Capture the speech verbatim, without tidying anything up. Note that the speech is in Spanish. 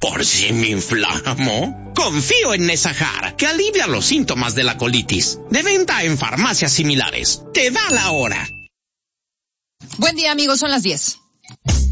¿Por si me inflamo? Confío en Nesajar, que alivia los síntomas de la colitis. De venta en farmacias similares. Te da la hora. Buen día, amigos, son las diez.